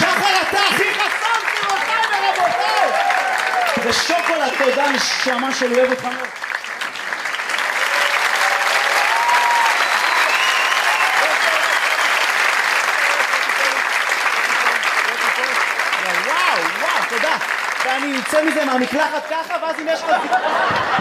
שחר, אתה הכי חסון, גבירותיי ורבותיי! זה שוקולד, תודה, נשמה שלי, אוהב אותך מאוד. וואו, תודה. ואני אצא מזה מהמקלחת ככה, ואז אם יש לך...